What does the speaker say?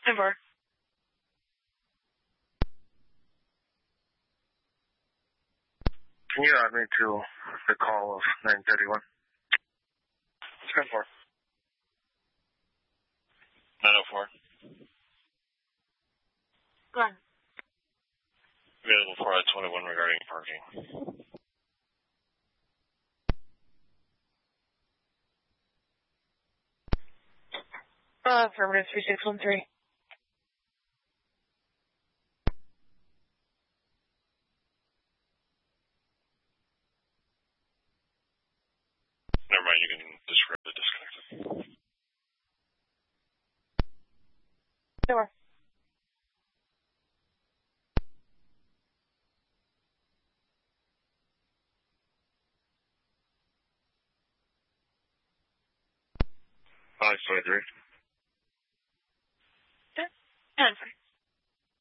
Never. Can you add me to the call of 931? 10-4. 904. Go ahead. Available for 21 regarding parking. Affirmative 3613. Never mind, you can disregard the disconnected. Never. Five, 5, 3. 10-4.